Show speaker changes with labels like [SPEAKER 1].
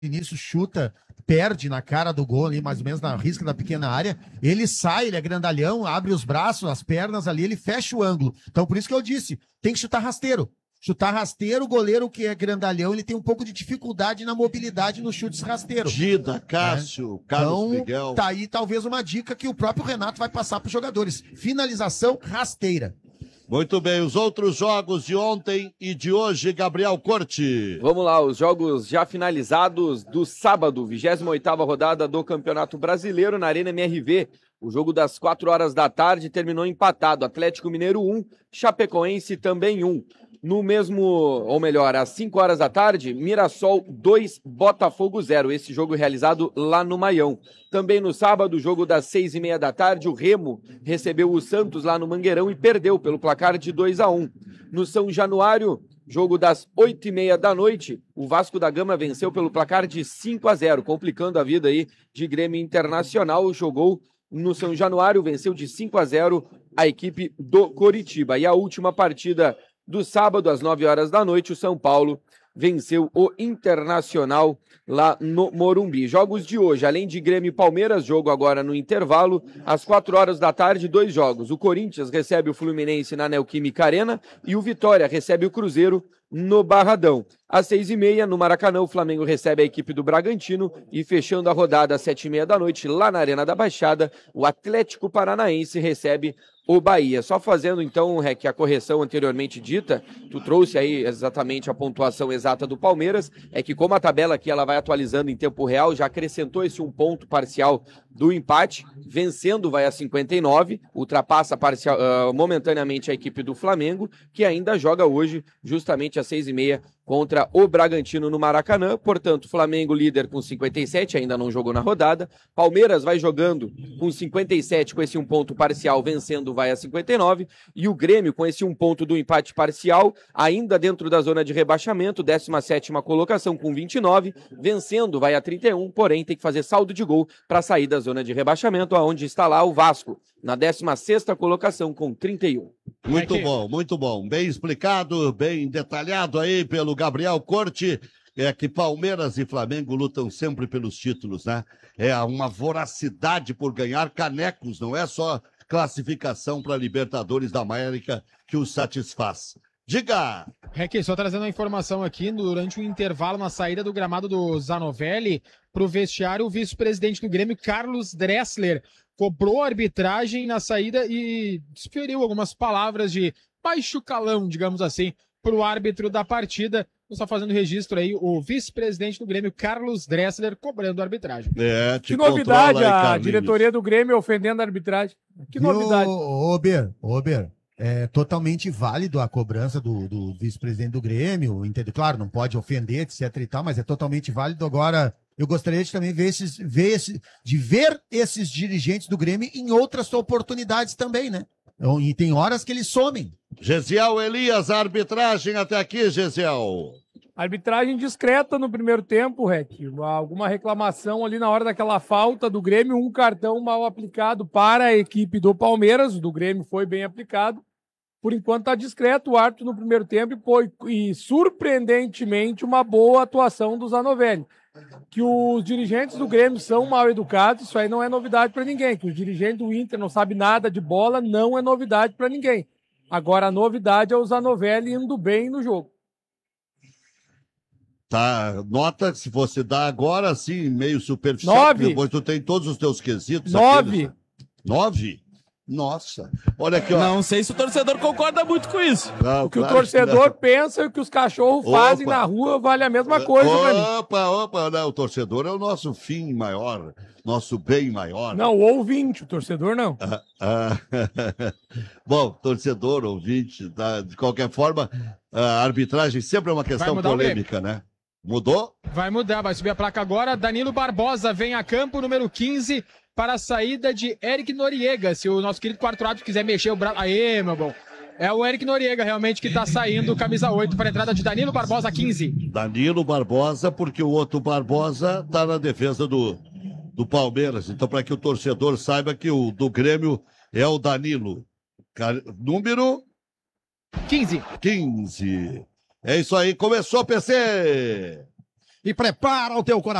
[SPEAKER 1] início chuta, perde na cara do gol ali, mais ou menos na risca da pequena área, ele sai, ele é grandalhão, abre os braços, as pernas ali, ele fecha o ângulo. Então, por isso que eu disse, tem que chutar rasteiro. Chutar rasteiro, o goleiro que é grandalhão, ele tem um pouco de dificuldade na mobilidade nos chutes rasteiros.
[SPEAKER 2] Gida, Cássio, Carlos
[SPEAKER 1] Então,
[SPEAKER 2] Miguel.
[SPEAKER 1] tá aí talvez uma dica que o próprio Renato vai passar para os jogadores. Finalização rasteira.
[SPEAKER 2] Muito bem, os outros jogos de ontem e de hoje, Gabriel Corte.
[SPEAKER 3] Vamos lá, os jogos já finalizados do sábado, 28ª rodada do Campeonato Brasileiro na Arena MRV. O jogo das 4 horas da tarde terminou empatado. Atlético Mineiro 1, Chapecoense também 1. No mesmo, ou melhor, às 5 horas da tarde, Mirassol 2, Botafogo 0. Esse jogo realizado lá no Maião. Também no sábado, o jogo das 6:30 da tarde, o Remo recebeu o Santos lá no Mangueirão e perdeu pelo placar de 2-1. No São Januário, jogo das 8:30 da noite, o Vasco da Gama venceu pelo placar de 5-0, complicando a vida aí de Grêmio Internacional. Jogou no São Januário, venceu de 5-0 a equipe do Coritiba. E a última partida do sábado, às 9 horas da noite, o São Paulo venceu o Internacional lá no Morumbi. Jogos de hoje, além de Grêmio e Palmeiras, jogo agora no intervalo, às 4 horas da tarde, 2 jogos. O Corinthians recebe o Fluminense na Neoquímica Arena e o Vitória recebe o Cruzeiro no Barradão. Às 6:30, no Maracanã, o Flamengo recebe a equipe do Bragantino e fechando a rodada às 7:30 da noite, lá na Arena da Baixada, o Atlético Paranaense recebe o Bahia. Só fazendo então, Rec, a correção anteriormente dita, tu trouxe aí exatamente a pontuação exata do Palmeiras, é que como a tabela aqui ela vai atualizando em tempo real, já acrescentou esse 1 ponto parcial do empate, vencendo vai a 59, ultrapassa momentaneamente a equipe do Flamengo, que ainda joga hoje, justamente às 6:30, contra o Bragantino no Maracanã. Portanto, Flamengo líder com 57, ainda não jogou na rodada. Palmeiras vai jogando com 57, com esse 1 ponto parcial, vencendo vai a 59. E o Grêmio, com esse 1 ponto do empate parcial, ainda dentro da zona de rebaixamento, 17ª colocação com 29, vencendo vai a 31, porém tem que fazer saldo de gol para sair da zona de rebaixamento, aonde está lá o Vasco, na 16ª colocação com 31.
[SPEAKER 2] Muito bom. Bem explicado, bem detalhado aí pelo Gabriel Corte. É que Palmeiras e Flamengo lutam sempre pelos títulos, né? É uma voracidade por ganhar canecos, não é só classificação para Libertadores da América que os satisfaz. Diga!
[SPEAKER 4] Rec, só trazendo a informação aqui, durante o intervalo na saída do gramado do Zanovelli para o vestiário, o vice-presidente do Grêmio, Carlos Dressler, cobrou a arbitragem na saída e desferiu algumas palavras de baixo calão, digamos assim, para o árbitro da partida. Só fazendo registro aí, o vice-presidente do Grêmio, Carlos Dressler, cobrando a arbitragem.
[SPEAKER 5] Que novidade, a diretoria do Grêmio ofendendo a arbitragem. Que novidade.
[SPEAKER 1] Ober, é totalmente válido a cobrança do vice-presidente do Grêmio, entende? Claro, não pode ofender, etc e tal, mas é totalmente válido. Agora, eu gostaria de também ver esses dirigentes do Grêmio em outras oportunidades também, né? E tem horas que eles somem.
[SPEAKER 2] Gesiel Elias, a arbitragem até aqui, Gesiel.
[SPEAKER 5] Arbitragem discreta no primeiro tempo, Rec. Alguma reclamação ali na hora daquela falta do Grêmio, um cartão mal aplicado para a equipe do Palmeiras, o do Grêmio foi bem aplicado. Por enquanto está discreto o árbitro no primeiro tempo e surpreendentemente uma boa atuação do Zanovelli. Que os dirigentes do Grêmio são mal educados, isso aí não é novidade para ninguém. Que o dirigente do Inter não sabe nada de bola, não é novidade para ninguém. Agora a novidade é o Zanovelli indo bem no jogo.
[SPEAKER 2] Tá, nota, se você dá agora, assim, meio superficial,
[SPEAKER 5] 9.
[SPEAKER 2] Depois tu tem todos os teus quesitos.
[SPEAKER 5] 9.
[SPEAKER 2] 9? Nossa, olha aqui, ó.
[SPEAKER 6] Não sei se o torcedor concorda muito com isso.
[SPEAKER 2] Não,
[SPEAKER 5] O que o torcedor pensa e o que os cachorros fazem na rua vale a mesma coisa pra mim.
[SPEAKER 2] Opa, não, o torcedor é o nosso fim maior, nosso bem maior.
[SPEAKER 5] Não, o ouvinte, o torcedor não.
[SPEAKER 2] Bom, torcedor, ouvinte, tá? De qualquer forma, a arbitragem sempre é uma questão polêmica, né? Mudou?
[SPEAKER 4] Vai mudar, vai subir a placa agora. Danilo Barbosa vem a campo, número 15, para a saída de Eric Noriega. Se o nosso querido quarto árbitro quiser mexer o braço... Aê, meu bom. É o Eric Noriega realmente que está saindo, camisa 8, para a entrada de Danilo Barbosa, 15.
[SPEAKER 2] Danilo Barbosa, porque o outro Barbosa está na defesa do Palmeiras. Então, para que o torcedor saiba que o do Grêmio é o Danilo. Número...
[SPEAKER 4] 15.
[SPEAKER 2] 15. É isso aí, começou, PC!
[SPEAKER 1] e prepara o teu coração.